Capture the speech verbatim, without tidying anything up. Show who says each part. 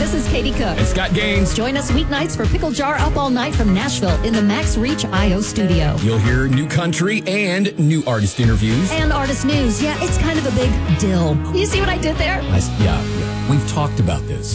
Speaker 1: this is Katie Cook.
Speaker 2: And Scott Gaines.
Speaker 1: Join us weeknights for Pickle Jar Up All Night from Nashville in the Max Reach I O studio.
Speaker 2: You'll hear new country and new artist interviews.
Speaker 1: And artist news. Yeah, it's kind of a big deal. You see what I did there?
Speaker 2: I, yeah, yeah, we've talked about this.